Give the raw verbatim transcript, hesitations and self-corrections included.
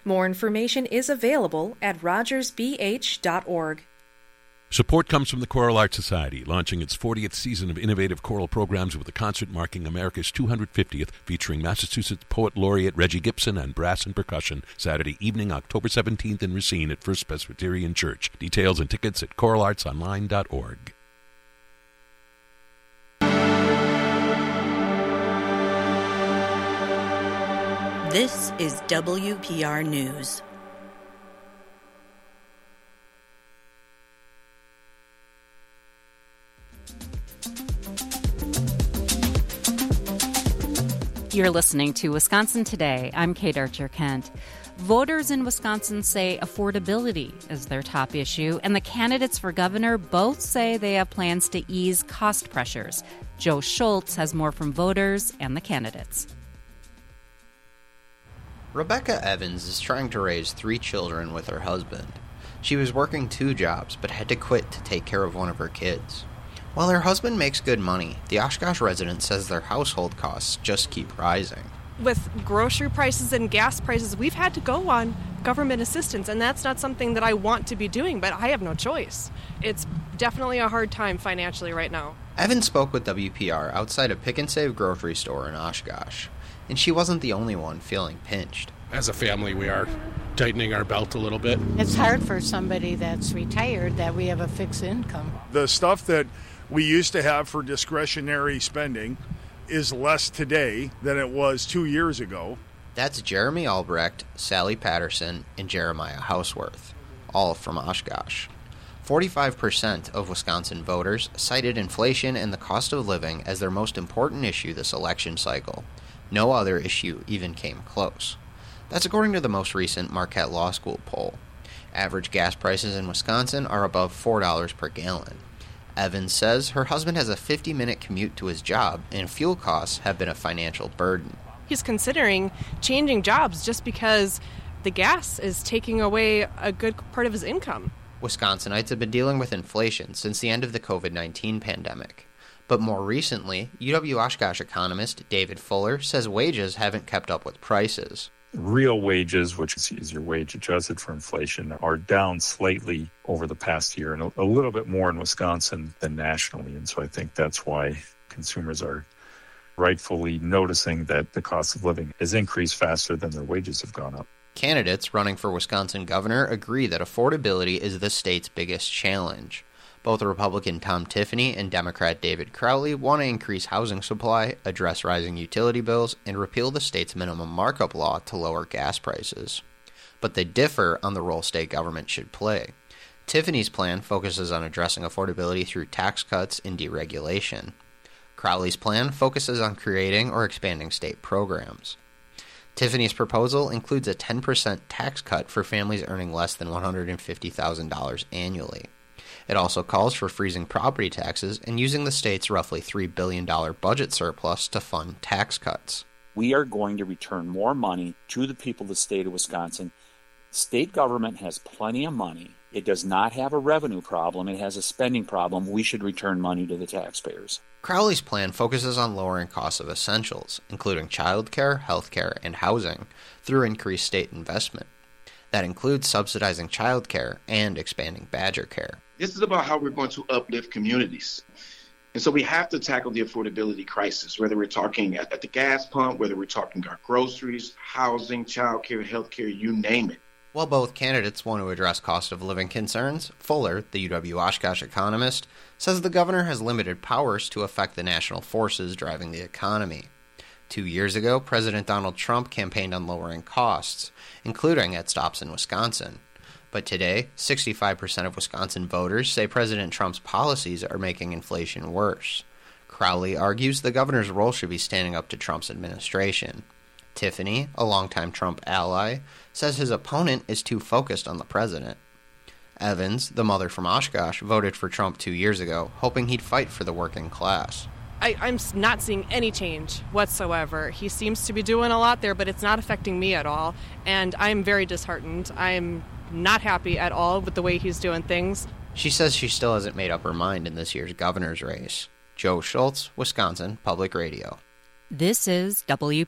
More information is available at rogers b h dot org. Support comes from the Choral Art Society, launching its fortieth season of innovative choral programs with a concert marking America's two hundred fiftieth, featuring Massachusetts Poet Laureate Reggie Gibson and brass and percussion, Saturday evening, October seventeenth in Racine at First Presbyterian Church. Details and tickets at choral arts online dot org. This is W P R News. You're listening to Wisconsin Today. I'm Kate Archer-Kent. Voters in Wisconsin say affordability is their top issue, and the candidates for governor both say they have plans to ease cost pressures. Joe Schultz has more from voters and the candidates. Rebecca Evans is trying to raise three children with her husband. She was working two jobs, but had to quit to take care of one of her kids. While her husband makes good money, the Oshkosh resident says their household costs just keep rising. With grocery prices and gas prices, we've had to go on government assistance, and that's not something that I want to be doing, but I have no choice. It's definitely a hard time financially right now. Evans spoke with W P R outside a Pick and Save grocery store in Oshkosh, and she wasn't the only one feeling pinched. As a family, we are tightening our belt a little bit. It's hard for somebody that's retired that we have a fixed income. The stuff that we used to have for discretionary spending is less today than it was two years ago. That's Jeremy Albrecht, Sally Patterson, and Jeremiah Houseworth, all from Oshkosh. forty-five percent of Wisconsin voters cited inflation and the cost of living as their most important issue this election cycle. No other issue even came close. That's according to the most recent Marquette Law School poll. Average gas prices in Wisconsin are above four dollars per gallon. Evans says her husband has a fifty-minute commute to his job, and fuel costs have been a financial burden. He's considering changing jobs just because the gas is taking away a good part of his income. Wisconsinites have been dealing with inflation since the end of the covid nineteen pandemic. But more recently, U W Oshkosh economist David Fuller says wages haven't kept up with prices. Real wages, which is your wage adjusted for inflation, are down slightly over the past year, and a little bit more in Wisconsin than nationally. And so I think that's why consumers are rightfully noticing that the cost of living has increased faster than their wages have gone up. Candidates running for Wisconsin governor agree that affordability is the state's biggest challenge. Both Republican Tom Tiffany and Democrat David Crowley want to increase housing supply, address rising utility bills, and repeal the state's minimum markup law to lower gas prices. But they differ on the role state government should play. Tiffany's plan focuses on addressing affordability through tax cuts and deregulation. Crowley's plan focuses on creating or expanding state programs. Tiffany's proposal includes a ten percent tax cut for families earning less than one hundred fifty thousand dollars annually. It also calls for freezing property taxes and using the state's roughly three billion dollars budget surplus to fund tax cuts. We are going to return more money to the people of the state of Wisconsin. State government has plenty of money. It does not have a revenue problem. It has a spending problem. We should return money to the taxpayers. Crowley's plan focuses on lowering costs of essentials, including childcare, healthcare, and housing, through increased state investment. That includes subsidizing childcare and expanding Badger Care. This is about how we're going to uplift communities. And so we have to tackle the affordability crisis, whether we're talking at, at the gas pump, whether we're talking about groceries, housing, childcare, healthcare, you name it. While both candidates want to address cost of living concerns, Fuller, the U W Oshkosh economist, says the governor has limited powers to affect the national forces driving the economy. Two years ago, President Donald Trump campaigned on lowering costs, including at stops in Wisconsin. But today, sixty-five percent of Wisconsin voters say President Trump's policies are making inflation worse. Crowley argues the governor's role should be standing up to Trump's administration. Tiffany, a longtime Trump ally, says his opponent is too focused on the president. Evans, the mother from Oshkosh, voted for Trump two years ago, hoping he'd fight for the working class. I, I'm not seeing any change whatsoever. He seems to be doing a lot there, but it's not affecting me at all. And I'm very disheartened. I'm not happy at all with the way he's doing things. She says she still hasn't made up her mind in this year's governor's race. Joe Schultz, Wisconsin Public Radio. This is W